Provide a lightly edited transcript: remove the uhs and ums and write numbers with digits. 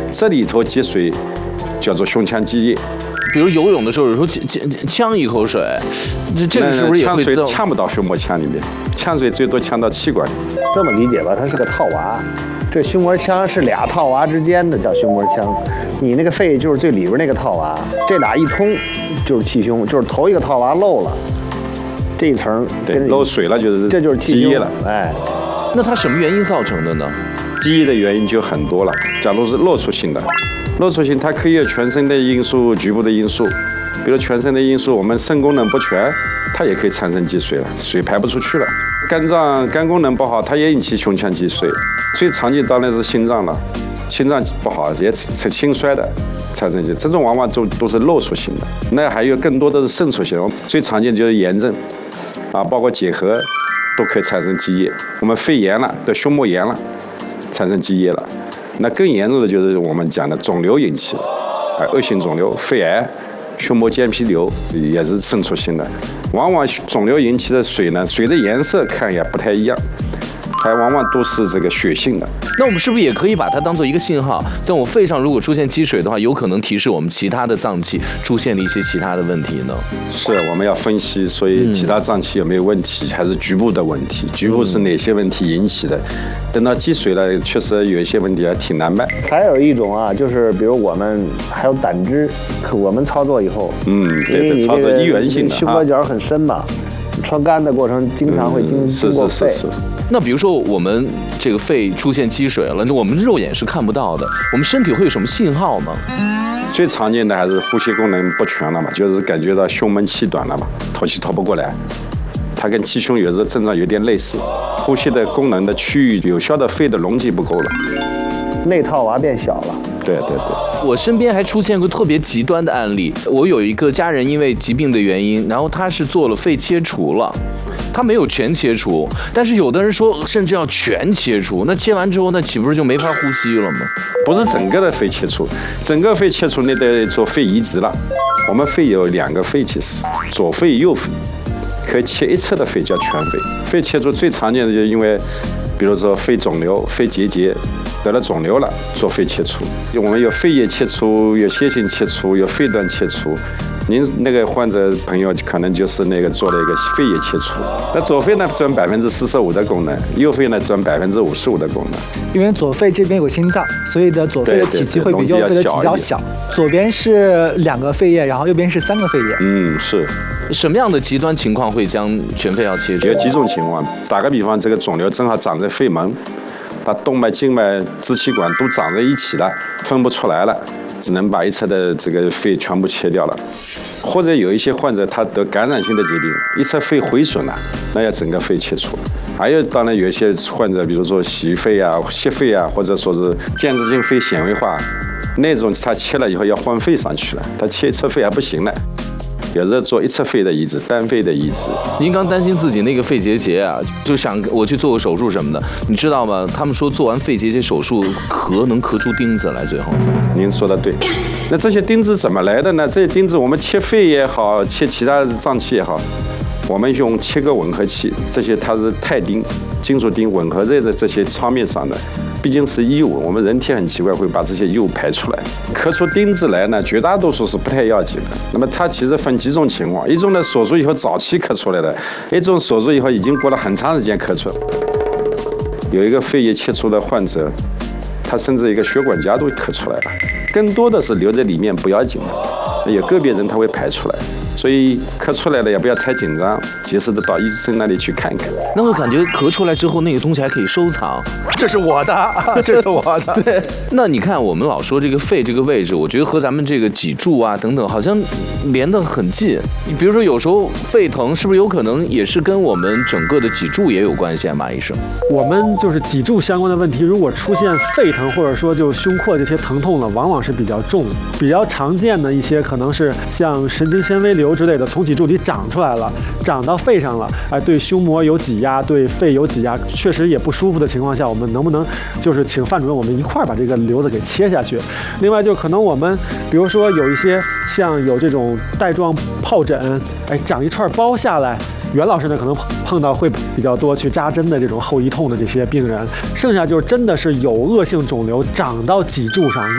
这里头积水叫做胸腔积液。 比如游泳的时候，有时候呛一口水，这个是不是也会？ 呛水呛不到胸膜腔里面，呛水最多呛到气管里。 这么理解吧，它是个套娃，这胸膜腔是俩套娃之间的叫胸膜腔，你那个肺就是最里边那个套娃，这俩一通就是气胸，就是头一个套娃漏了，这一层对漏水了这就是气胸积液了。 哎， 那它什么原因造成的呢？ 积液的原因就很多了。假如是漏出性的，漏出性它可以有全身的因素、局部的因素。比如全身的因素，我们肾功能不全，它也可以产生积水了，水排不出去了。肝功能不好，它也引起胸腔积水。最常见当然是心脏了，心脏不好也心衰的产生积，这种往往都是漏出性的。那还有更多的是渗出性的，最常见就是炎症啊，包括结核都可以产生积液。我们肺炎了，对胸膜炎了，产生积液了。那更严重的就是我们讲的肿瘤引起的，恶性肿瘤、肺癌、胸膜间皮瘤也是渗出性的。往往肿瘤引起的水呢，水的颜色看也不太一样，还往往都是这个血性的。 那我们是不是也可以把它当做一个信号？但我肺上如果出现积水的话，有可能提示我们其他的脏器出现了一些其他的问题呢？ 是，我们要分析，所以其他脏器有没有问题，还是局部的问题？局部是哪些问题引起的？等到积水了，确实有一些问题还挺难办。 还有一种啊，就是比如我们还有胆汁，我们操作以后， 对，操作医源性的， 胸膈角很深嘛，穿干的过程经常会经过肺。 是。 那比如说我们这个肺出现积水了，我们肉眼是看不到的，我们身体会有什么信号呢？ 最常见的还是呼吸功能不全了嘛，就是感觉到胸闷气短了嘛，透气透不过来。它跟气胸有时候症状有点类似，呼吸的功能的区域有效的肺的容积不够了， 内套娃变小了。 对。 我身边还出现过特别极端的案例，我有一个家人因为疾病的原因，然后他是做了肺切除了。他没有全切除，但是有的人说甚至要全切除，那切完之后那岂不是就没法呼吸了吗？ 不是整个的肺切除，整个肺切除那得做肺移植了。我们肺有2个肺，其实左肺右肺，可以切一侧的肺叫全肺。肺切除最常见的就是因为，比如说肺肿瘤、肺结节得了肿瘤了，做肺切除。我们有肺叶切除，有楔形切除，有肺段切除。您那个患者朋友可能就是那个做了一个肺叶切除，那左肺呢占45%的功能，右肺呢占55%的功能。 因为左肺这边有心脏，所以的左肺的体积会比右肺的体较小。左边是2个肺叶，然后右边是3个肺叶。 是。 什么样的极端情况会将全肺要切除？ 有几种情况，打个比方，这个肿瘤正好长在肺门，把动脉、静脉、支气管都长在一起了，分不出来了。只能把一侧的这个肺全部切掉了，或者有一些患者他得感染性的疾病，一侧肺毁损了，那要整个肺切除。还有当然有一些患者，比如说洗肺啊、吸肺啊，或者说是间质性肺纤维化，那种他切了以后要换肺上去了，他切一侧肺还不行了。有时候做一侧肺的移植，单肺的移植。 您刚担心自己那个肺结节啊，就想我去做个手术什么的，你知道吗？他们说做完肺结节手术能咳出钉子来，最后。 您说的对。那这些钉子怎么来的呢？这些钉子我们切肺也好，切其他脏器也好，我们用切割吻合器，这些它是钛钉、金属钉吻合在这些创面上的。毕竟是异物，我们人体很奇怪会把这些异物排出来。咳出钉子来呢，绝大多数是不太要紧的。那么它其实分几种情况，一种呢手术以后早期咳出来的，一种手术以后已经过了很长时间咳出来。有一个肺叶切除的患者，他甚至一个血管夹都咳出来了，更多的是留在里面不要紧的，有个别人他会排出来。所以咳出来了也不要太紧张，及时的到医生那里去看看。 那我感觉咳出来之后，那个东西还可以收藏。 这是我的，这是我的。 对。那你看，我们老说这个肺这个位置，我觉得和咱们这个脊柱啊等等，好像连得很近。你比如说，有时候肺疼，是不是有可能也是跟我们整个的脊柱也有关系啊？马医生， 我们就是脊柱相关的问题，如果出现肺疼或者说就胸廓这些疼痛了，往往是比较重。比较常见的一些可能是像神经纤维瘤之类的，从脊柱里长出来了，长到肺上了，对胸膜有挤压，对肺有挤压，确实也不舒服的情况下，我们能不能就是请范主任我们一块儿把这个瘤子给切下去？另外就可能我们比如说有一些像有这种带状疱疹，长一串包下来，袁老师呢可能碰到会比较多去扎针的这种后遗痛的这些病人，剩下就是真的是有恶性肿瘤长到脊柱上。